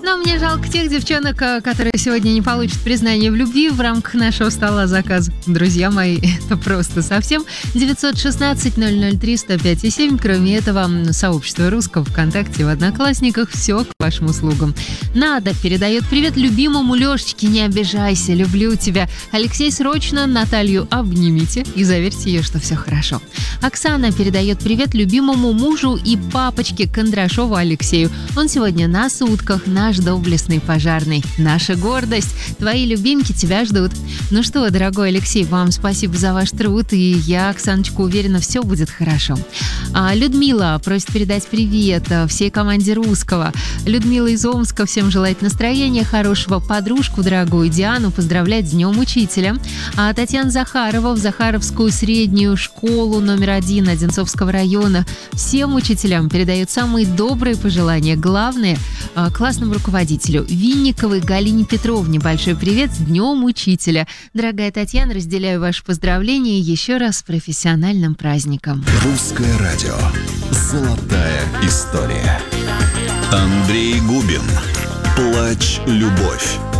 Но мне жалко тех девчонок, которые сегодня не получат признание в любви в рамках нашего стола заказа. Друзья мои, это просто совсем. 916-003-105-7. Кроме этого, сообщество русского ВКонтакте в Одноклассниках. Все к вашим услугам. Нада передает привет любимому Лешечке. Не обижайся, люблю тебя. Алексей, срочно Наталью обнимите и заверьте ее, что все хорошо. Оксана передает привет любимому мужу и папочке Кондрашову Алексею. Он сегодня на сутках, наш доблестный пожарный. Наша гордость. Твои любимки тебя ждут. Ну что, дорогой Алексей, вам спасибо за ваш труд. И я, Оксаночка, уверена, все будет хорошо. Людмила просит передать привет всей команде русского. Людмила из Омска всем желает настроения хорошего. Подружку дорогую Диану поздравлять с Днем Учителя. Татьяна Захарова в Захаровскую среднюю школу номер 1 Одинцовского района. Всем учителям передает самые добрые пожелания. Главное, классному руководителю Винниковой Галине Петровне большой привет с Днем Учителя. Дорогая Татьяна, разделяю ваши поздравления еще раз с профессиональным праздником. Русское радио. Золотая история. Андрей Губин. Плачь, любовь.